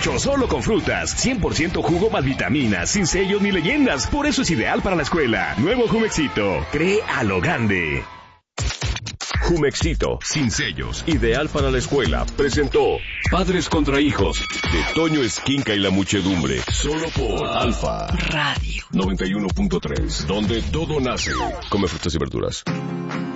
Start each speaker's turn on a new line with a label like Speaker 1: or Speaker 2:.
Speaker 1: hecho solo con frutas, 100% jugo más vitaminas, sin sellos ni leyendas. Por eso es ideal para la escuela. Nuevo Jumexito. Cree a lo grande.
Speaker 2: Jumexito, sin sellos, ideal para la escuela, presentó Padres contra Hijos, de Toño Esquinca y la muchedumbre, solo por Alfa Radio 91.3, donde todo nace. Come frutas y verduras.